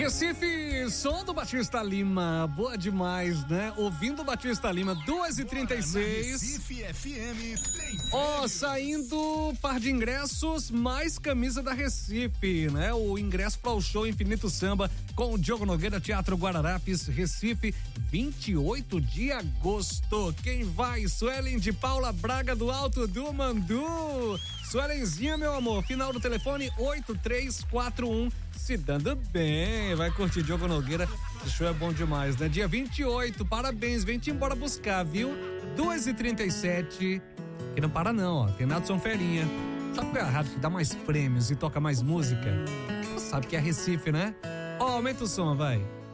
Recife, som do Batista Lima, boa demais, né? Ouvindo o Batista Lima, 2h36. Recife FM. Ó, saindo par de ingressos, mais camisa da Recife, né? O ingresso para o show Infinito Samba com o Diogo Nogueira, Teatro Guararapes, Recife, 28 de agosto. Quem vai? Suelen de Paula Braga do Alto do Mandu. Suelenzinha, meu amor, final do telefone 8341. Se dando bem, vai curtir Diogo Nogueira, esse show é bom demais, né? Dia 28, parabéns, vem te embora buscar, viu? 2h37, que não para não, ó, tem Nadson Ferinha. Sabe qual é a rádio que dá mais prêmios e toca mais música? Você sabe que é Recife, né? Ó, aumenta o som, vai.